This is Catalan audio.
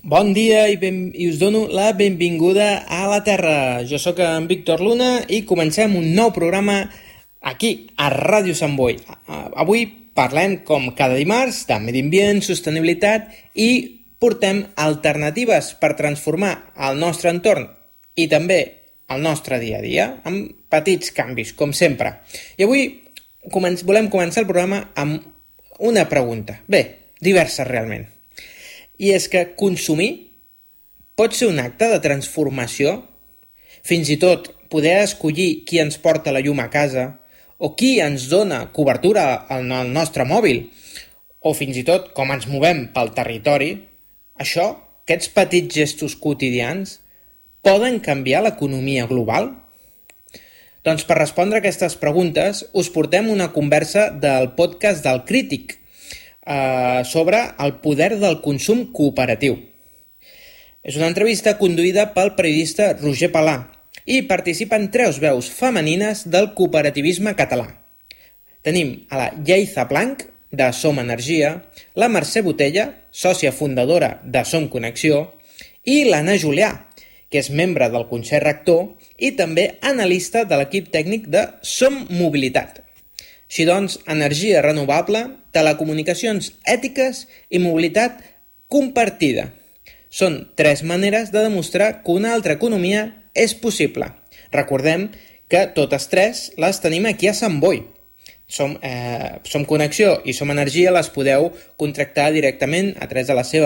Bon dia i us dono la benvinguda a la Terra. Jo sóc en Víctor Luna i comencem un nou programa aquí, a Ràdio Sant Boi. Avui parlem, com cada dimarts, de medi ambient, sostenibilitat i portem alternatives per transformar el nostre entorn i també el nostre dia a dia, amb petits canvis, com sempre. I avui volem començar el programa amb una pregunta. Bé, diverses realment. I és que consumir pot ser un acte de transformació? Fins i tot poder escollir qui ens porta la llum a casa o qui ens dona cobertura al nostre mòbil o fins i tot com ens movem pel territori. Això, aquests petits gestos quotidians, poden canviar l'economia global? Doncs per respondre a aquestes preguntes us portem una conversa del podcast del Crític, sobre el poder del consum cooperatiu. És una entrevista conduïda pel periodista Roger Palà i participen 3 veus femenines del cooperativisme català. Tenim a la Yaiza Blanc, de Som Energia, la Mercè Botella, sòcia fundadora de Som Connexió, i l'Anna Julià, que és membre del Consell Rector i també analista de l'equip tècnic de Som Mobilitat. Així doncs, energia renovable, telecomunicacions ètiques i mobilitat compartida. Són 3 maneres de demostrar que una altra economia és possible. Recordem que totes 3 les tenim aquí a Sant Boi. Som Connexió i Som Energia les podeu contractar directament a través de la seva